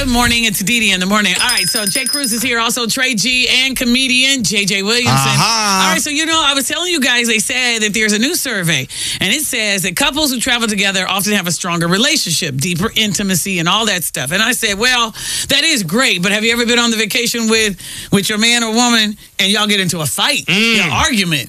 Good morning. It's Didi in the morning. All right, so Jay Cruz is here. Also, Trey G and comedian J.J. Williamson. All right, so I was telling you guys, they said that there's a new survey, and it says that couples who travel together often have a stronger relationship, deeper intimacy, and all that stuff. And I said, well, that is great, but have you ever been on the vacation with your man or woman and y'all get into a fight, an argument?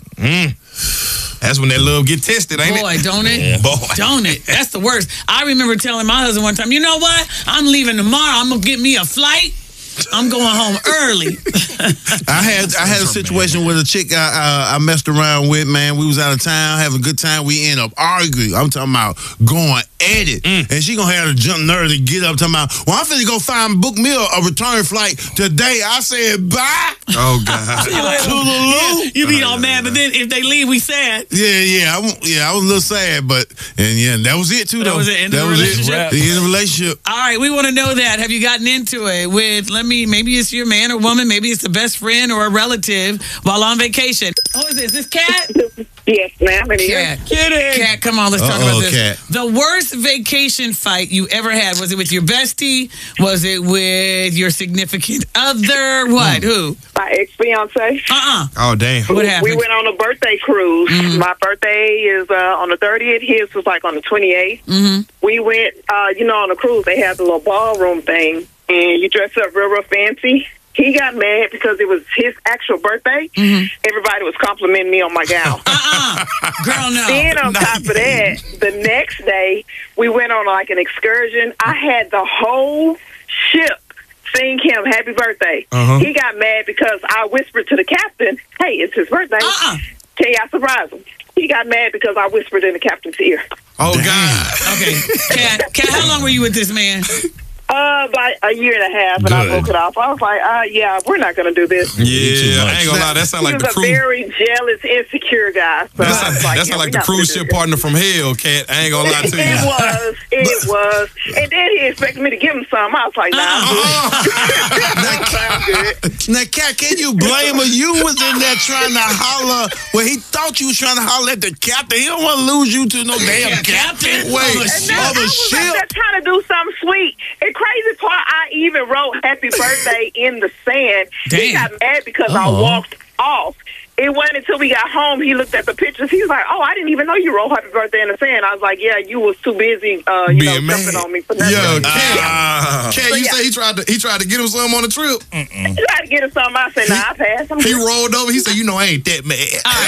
That's when that love get tested, ain't it? Boy, don't it? Yeah. Boy. Don't it? That's the worst. I remember telling my husband one time, you know what? I'm leaving tomorrow. I'm going to get me a flight. I'm going home early. I had a situation with a chick I messed around with, man. We was out of town, having a good time. We ended up arguing. I'm talking about going at it. And she gonna have the jump nerve to get up talking about, well, I'm finna go book me a return flight today. I said, bye. Oh, God. Yeah, you be all mad, but then if they leave, we sad. Yeah, I was a little sad, but, that was it, too, though. That was the end of the relationship? The end of the relationship. All right, we want to know that. Have you gotten into it with, maybe it's your man or woman, maybe it's the best friend or a relative while on vacation? Oh, is this Kat? Yes, ma'am. Kat, come on, let's talk about this. Kat. The worst vacation fight you ever had, was it with your bestie? Was it with your significant other? What? Who? My ex-fiance. Oh, damn. What happened? We went on a birthday cruise. My birthday is on the 30th. His was like on the 28th. We went, on a cruise, they had the little ballroom thing, and you dress up real fancy. He got mad because it was his actual birthday. Everybody was complimenting me on my gown. Girl, no. Then on top of that, the next day, we went on like an excursion. I had the whole ship sing him happy birthday. He got mad because I whispered to the captain, hey, it's his birthday. Can y'all surprise him? He got mad because I whispered in the captain's ear. Oh, God. Okay. Kat, how long were you with this man? About a year and a half, and I broke it off. I was like, yeah, we're not going to do this. Yeah, I ain't gonna lie. That sound like the He was a cruise. very jealous, insecure guy. So That sound like the cruise ship partner from hell, Kat. I ain't gonna lie to you. It was. And then he expected me to give him some. I was like, nah, I'm good. Now, Kat, can you blame her? You was in there trying to holler. Well, he thought you was trying to holler at the captain. He don't want to lose you to no damn captain. Wait, I was just trying to do something sweet. The crazy part, I even wrote happy birthday in the sand. Damn. He got mad because I walked off. It wasn't until we got home, he looked at the pictures. He was like, oh, I didn't even know you wrote happy birthday in the sand. I was like, yeah, you was too busy, jumping on me for nothing. Yo, Kat, you say he tried to get him something on the trip? He tried to get him something. I said, nah, I passed. He rolled over. He said, I ain't that mad. All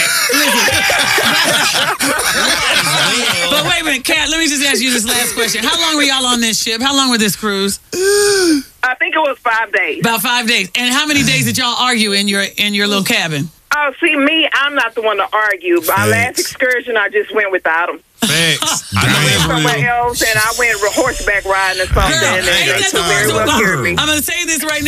right, but wait a minute, Kat, let me just ask you this last question. How long were y'all on this ship? How long were this cruise? I think it was 5 days. About 5 days. And how many days did y'all argue in your little cabin? Oh, see, I'm not the one to argue. My last excursion, I just went without him. Thanks. I went somewhere else, and I went horseback riding or something, and they very well cured me. I'm going to say this right now.